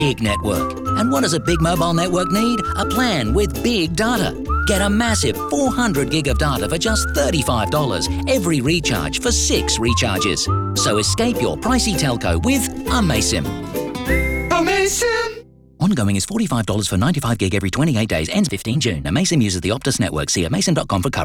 big network. And what does a big mobile network need? A plan with big data. Get a massive 400 gig of data for just $35 every recharge for 6 recharges. So escape your pricey telco with Amaysim. Amaysim! Ongoing is $45 for 95 gig every 28 days. Ends 15 June. Amaysim uses the Optus network. See amaysim.com for coverage.